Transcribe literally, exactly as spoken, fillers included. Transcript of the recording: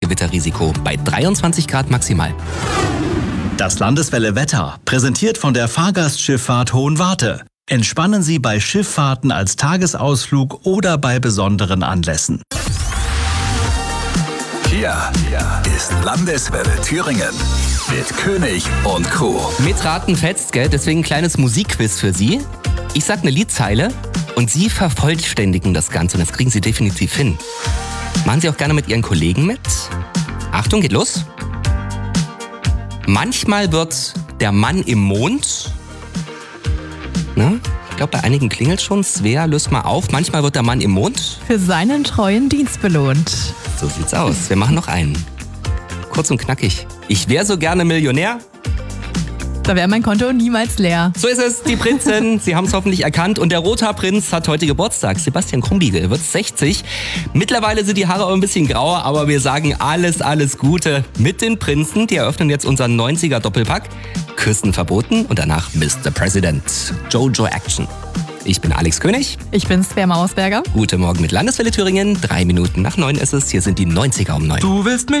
Gewitterrisiko bei dreiundzwanzig Grad maximal. Das Landeswelle Wetter, präsentiert von der Fahrgastschifffahrt Hohenwarte. Entspannen Sie bei Schifffahrten als Tagesausflug oder bei besonderen Anlässen. Hier, hier ist Landeswelle Thüringen mit König und Co. Mitraten fetzt, gell? Deswegen ein kleines Musikquiz für Sie. Ich sag eine Liedzeile und Sie vervollständigen das Ganze und das kriegen Sie definitiv hin. Machen Sie auch gerne mit Ihren Kollegen mit. Achtung, geht los. Manchmal wird der Mann im Mond... Na, ich glaube, bei einigen klingelt schon. Svea, löst mal auf. Manchmal wird der Mann im Mond... Für seinen treuen Dienst belohnt. So sieht's aus. Wir machen noch einen. Kurz und knackig. Ich wäre so gerne Millionär. Da wäre mein Konto niemals leer. So ist es, die Prinzin. Sie haben es hoffentlich erkannt. Und der Rothaarprinz hat heute Geburtstag. Sebastian Krumbiegel, er wird sechzig. Mittlerweile sind die Haare auch ein bisschen grauer, aber wir sagen alles, alles Gute mit den Prinzen. Die eröffnen jetzt unseren neunziger-Doppelpack. Küssen verboten und danach Mister President. Jojo Action. Ich bin Alex König. Ich bin Svea Mausberger. Guten Morgen mit Landeswelle Thüringen. Drei Minuten nach neun ist es. Hier sind die neunziger um neun. Du willst mich